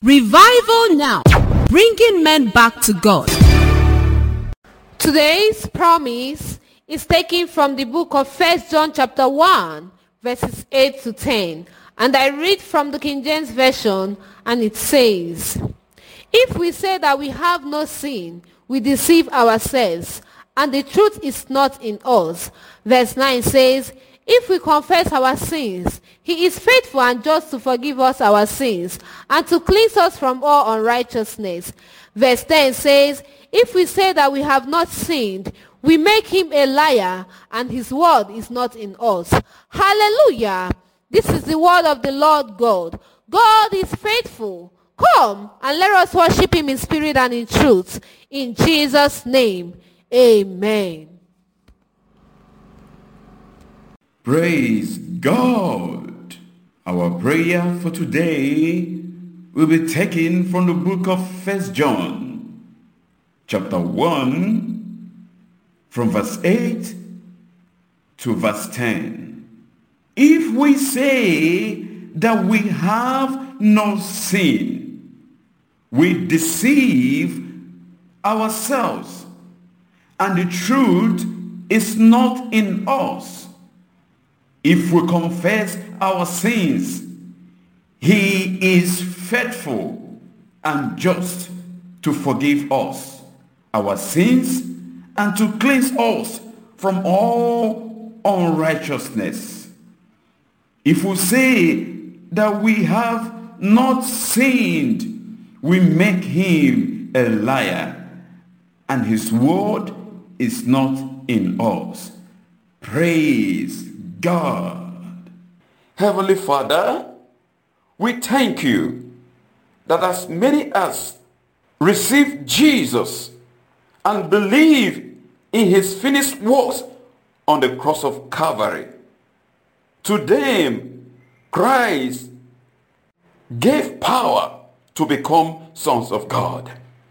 Revival Now, bringing men back to God. Today's promise is taken from the book of 1 John chapter 1, verses 8 to 10. And I read from the King James Version, and it says, "If we say that we have no sin, we deceive ourselves, and the truth is not in us." Verse 9 says, "If we confess our sins, he is faithful and just to forgive us our sins and to cleanse us from all unrighteousness." Verse 10 says, "If we say that we have not sinned, we make him a liar and his word is not in us." Hallelujah. This is the word of the Lord God. God is faithful. Come and let us worship him in spirit and in truth. In Jesus' name, amen. Praise God. Our prayer for today will be taken from the book of 1 John, chapter 1, from verse 8 to verse 10. If we say that we have no sin, we deceive ourselves, and the truth is not in us. If we confess our sins, he is faithful and just to forgive us our sins and to cleanse us from all unrighteousness. If we say that we have not sinned, we make him a liar, and his word is not in us. Praise God. Heavenly Father, we thank you that as many as receive Jesus and believe in his finished works on the cross of Calvary, to them Christ gave power to become sons of God.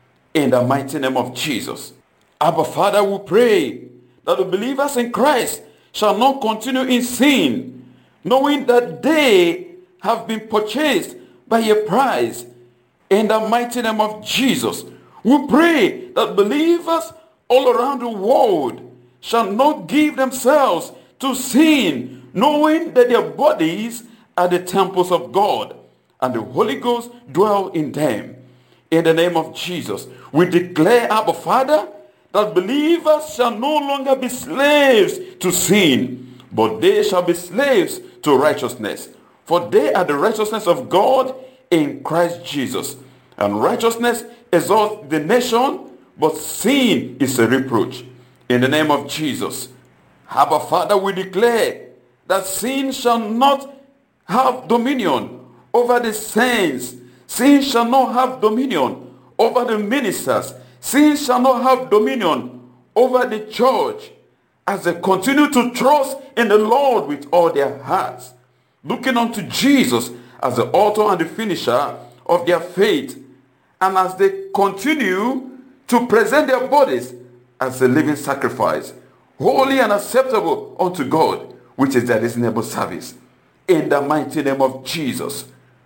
In the mighty name of Jesus. Abba Father, we pray that the believers in Christ shall not continue in sin, knowing that they have been purchased by a price. In the mighty name of Jesus, we pray that believers all around the world shall not give themselves to sin, knowing that their bodies are the temples of God and the Holy Ghost dwell in them. In the name of Jesus, we declare, Abba Father, that believers shall no longer be slaves to sin, but they shall be slaves to righteousness. For they are the righteousness of God in Christ Jesus. And righteousness exalts the nation, but sin is a reproach. In the name of Jesus, Abba Father, we declare that sin shall not have dominion over the saints. Sin shall not have dominion over the ministers. Sin shall not have dominion over the church as they continue to trust in the Lord with all their hearts, looking unto Jesus as the author and the finisher of their faith, and as they continue to present their bodies as a living sacrifice, holy and acceptable unto God, which is their reasonable service. In the mighty name of Jesus.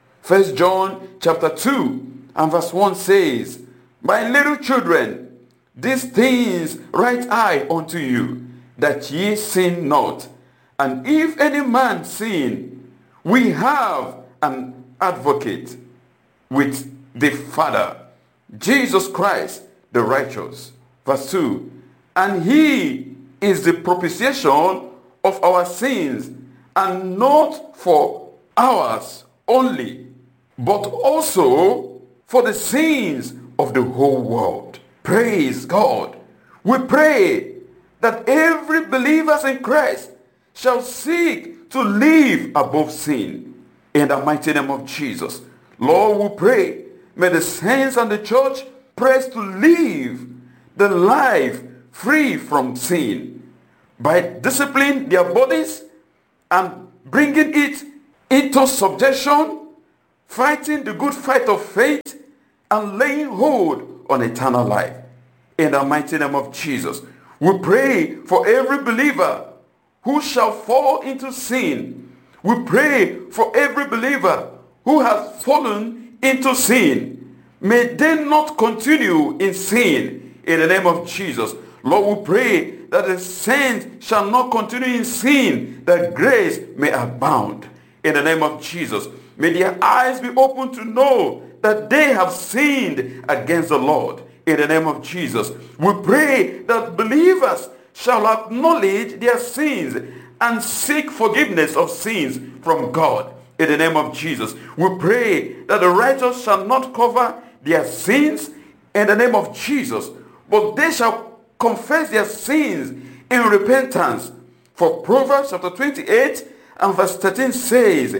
1 John chapter 2 and verse 1 says, "My little children, these things write I unto you, that ye sin not. And if any man sin, we have an advocate with the Father, Jesus Christ the righteous." Verse 2, "And he is the propitiation of our sins, and not for ours only, but also for the sins of the whole world." Praise God. We pray that every believer in Christ shall seek to live above sin. In the mighty name of Jesus. Lord, we pray, may the saints and the church press to live the life free from sin by disciplining their bodies and bringing it into subjection, fighting the good fight of faith, and laying hold on eternal life. In the mighty name of Jesus, we pray for every believer who shall fall into sin. We pray for every believer who has fallen into sin. May they not continue in sin in the name of Jesus. Lord, we pray that the saints shall not continue in sin, that grace may abound in the name of Jesus. May their eyes be open to know that they have sinned against the Lord in the name of Jesus. We pray that believers shall acknowledge their sins and seek forgiveness of sins from God in the name of Jesus. We pray that the righteous shall not cover their sins in the name of Jesus, but they shall confess their sins in repentance. For Proverbs chapter 28 and verse 13 says,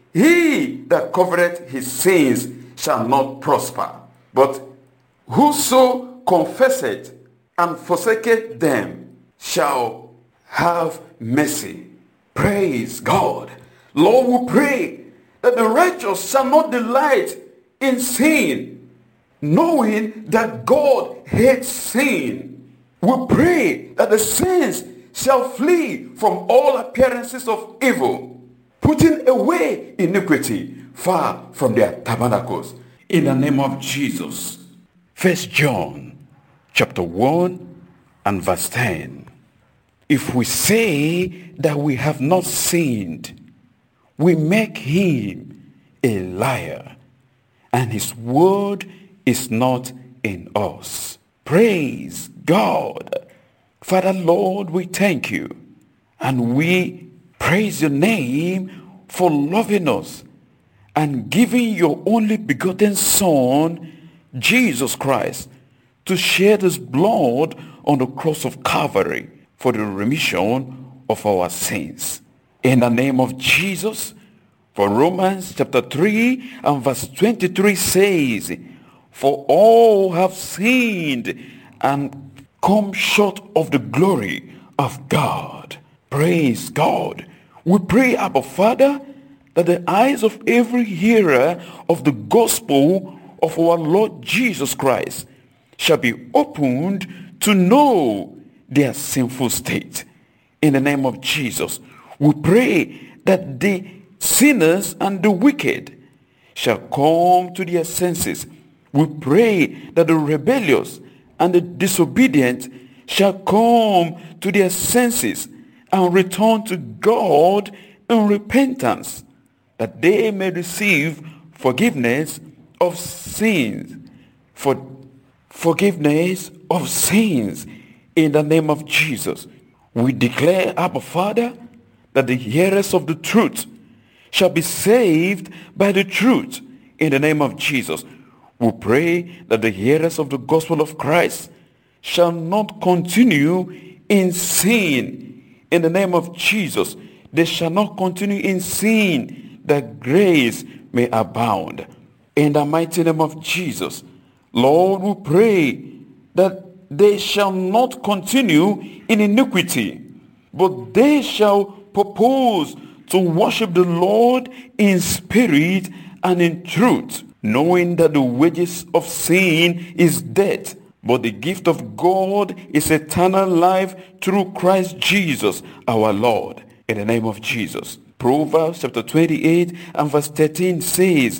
he that covereth his sins shall not prosper, but whoso confesseth and forsaketh them shall have mercy. Praise God. Lord, we pray that the righteous shall not delight in sin, knowing that God hates sin. We pray that the saints shall flee from all appearances of evil, putting away iniquity far from their tabernacles. In the name of Jesus. 1 John chapter 1 and verse 10. If we say that we have not sinned, we make him a liar, and his word is not in us. Praise God. Father, Lord, we thank you and we praise your name for loving us and giving your only begotten Son, Jesus Christ, to shed his blood on the cross of Calvary for the remission of our sins. In the name of Jesus, for Romans chapter 3 and verse 23 says, for all have sinned and come short of the glory of God. Praise God. We pray, Abba Father, that the eyes of every hearer of the gospel of our Lord Jesus Christ shall be opened to know their sinful state. In the name of Jesus, we pray that the sinners and the wicked shall come to their senses. We pray that the rebellious and the disobedient shall come to their senses and return to God in repentance, that they may receive forgiveness of sins. Forgiveness of sins in the name of Jesus. We declare, Abba Father, that the hearers of the truth shall be saved by the truth in the name of Jesus. We pray that the hearers of the gospel of Christ shall not continue in sin in the name of Jesus. They shall not continue in sin, that grace may abound. In the mighty name of Jesus, Lord, we pray that they shall not continue in iniquity, but they shall purpose to worship the Lord in spirit and in truth, knowing that the wages of sin is death, but the gift of God is eternal life through Christ Jesus our Lord. In the name of Jesus. Proverbs chapter 28 and verse 13 says,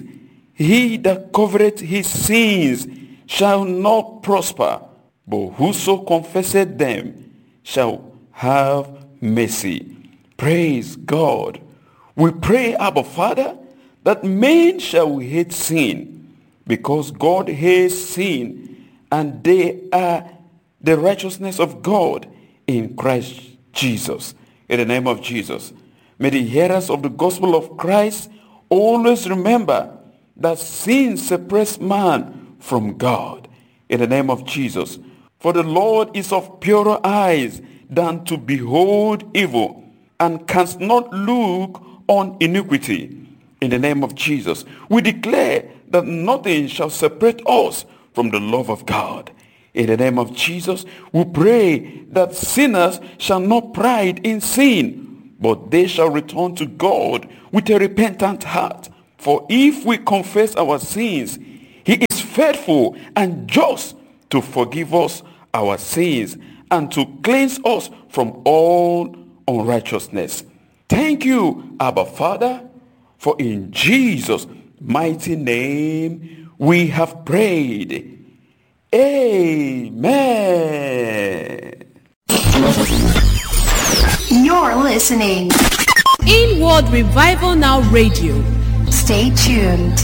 he that covereth his sins shall not prosper, but whoso confesseth them shall have mercy. Praise God. We pray, Abba Father, that men shall hate sin, because God hates sin, and they are the righteousness of God in Christ Jesus. In the name of Jesus, may the hearers of the gospel of Christ always remember that sin separates man from God. In the name of Jesus, for the Lord is of purer eyes than to behold evil, and canst not look on iniquity. In the name of Jesus, we declare that nothing shall separate us from the love of God. In the name of Jesus, we pray that sinners shall not pride in sin, but they shall return to God with a repentant heart. For if we confess our sins, he is faithful and just to forgive us our sins and to cleanse us from all unrighteousness. Thank you, Abba Father, for in Jesus' mighty name we have prayed. Amen. You're listening. Inward Revival Now Radio. Stay tuned.